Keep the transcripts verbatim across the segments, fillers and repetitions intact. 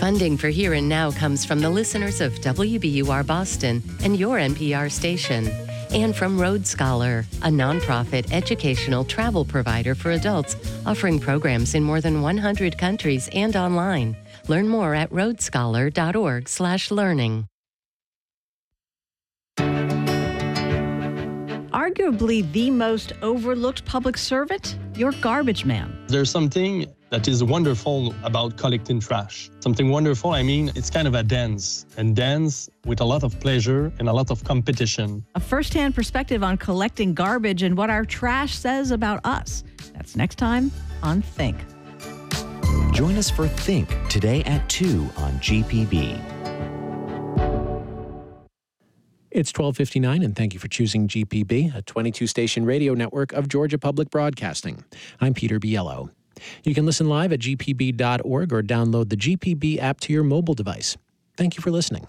Funding for Here and Now comes from the listeners of W B U R Boston and your N P R station, and from Road Scholar, a nonprofit educational travel provider for adults offering programs in more than one hundred countries and online. Learn more at road scholar dot org slash learning. Arguably the most overlooked public servant, your garbage man. There's something that is wonderful about collecting trash. Something wonderful, I mean, it's kind of a dance, and dance with a lot of pleasure and a lot of competition. A first-hand perspective on collecting garbage and what our trash says about us. That's next time on Think. Join us for Think today at two on G P B. It's twelve fifty-nine, and thank you for choosing G P B, a twenty-two station radio network of Georgia Public Broadcasting. I'm Peter Biello. You can listen live at g p b dot org or download the G P B app to your mobile device. Thank you for listening.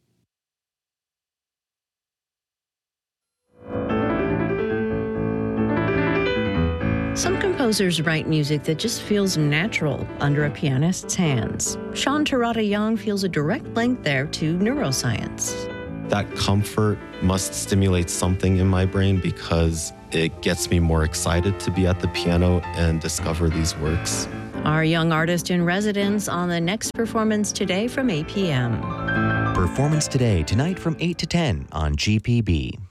Some composers write music that just feels natural under a pianist's hands. Sean Terada Young feels a direct link there to neuroscience. That comfort must stimulate something in my brain because it gets me more excited to be at the piano and discover these works. Our young artist in residence on the next performance today from eight p.m. Performance today, tonight from eight to ten on G P B.